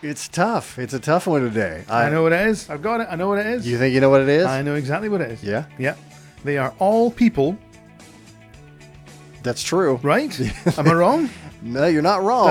It's tough. It's a tough one today. I know what it is. I've got it. I know what it is. You think you know what it is? I know exactly what it is. Yeah? Yeah. They are all people, That's true. right? Am I wrong? No, you're not wrong.